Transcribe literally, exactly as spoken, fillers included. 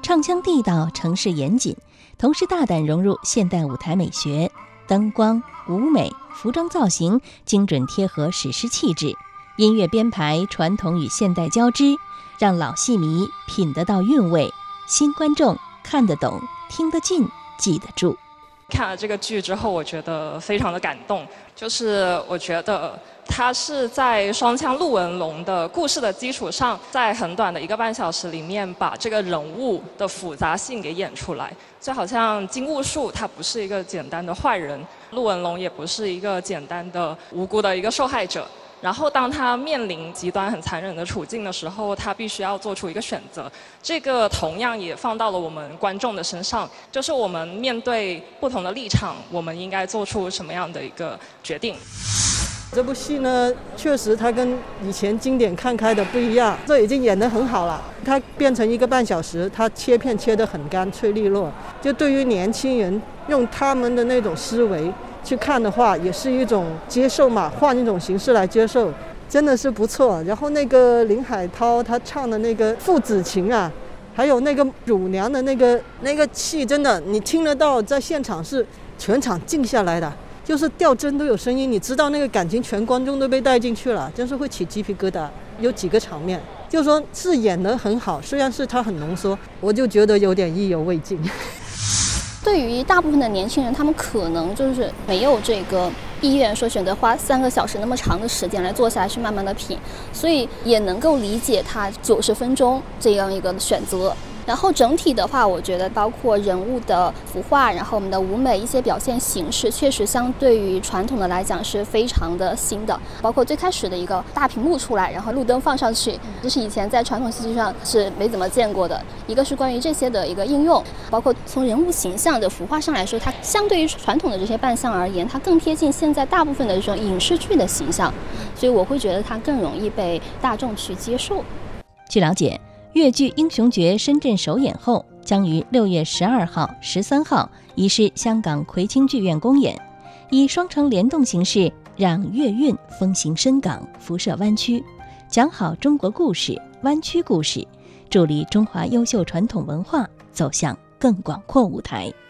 唱腔地道，程式严谨，同时大胆融入现代舞台美学，灯光、舞美、服装造型精准贴合史诗气质，音乐编排传统与现代交织，让老戏迷品得到韵味，新观众看得懂、听得进、记得住。 看了这个剧之后，我觉得非常的感动，就是我觉得它是在双枪陆文龙的故事的基础上，在很短的一个半小时里面，把这个人物的复杂性给演出来。就好像金兀术他不是一个简单的坏人，陆文龙也不是一个简单的无辜的一个受害者。然后当他面临极端很残忍的处境的时候，他必须要做出一个选择。这个同样也放到了我们观众的身上，就是我们面对不同的立场，我们应该做出什么样的一个决定。 这部戏呢，确实它跟以前经典看开的不一样，这已经演得很好了。它变成一个半小时，它切片切得很干脆利落，就对于年轻人用他们的那种思维去看的话，也是一种接受嘛，换一种形式来接受，真的是不错。然后那个林海涛他唱的那个父子情啊，还有那个乳娘的那个那个戏，真的你听得到，在现场是全场静下来的，就是吊针都有声音，你知道那个感情全观众都被带进去了，真是会起鸡皮疙瘩。有几个场面就是说是演得很好，虽然是他很浓缩，我就觉得有点意犹未尽。 对于大部分的年轻人，他们可能就是没有这个意愿说选择花三个小时那么长的时间来坐下来去慢慢的品，所以也能够理解他九十分钟这样一个选择。然后整体的话，我觉得包括人物的服化，然后我们的舞美一些表现形式，确实相对于传统的来讲是非常的新的。包括最开始的一个大屏幕出来，然后路灯放上去，这是以前在传统戏剧上是没怎么见过的。一个是关于这些的一个应用，包括从人物形象的服化上来说，它相对于传统的这些扮相而言，它更贴近现在大部分的这种影视剧的形象，所以我会觉得它更容易被大众去接受。 据了解，粤剧《英雄诀》深圳首演后，将于六月十二号、十三号移师香港葵青剧院公演，以双城联动形式，让粤韵风行深港，辐射湾区，讲好中国故事、湾区故事，助力中华优秀传统文化走向更广阔舞台。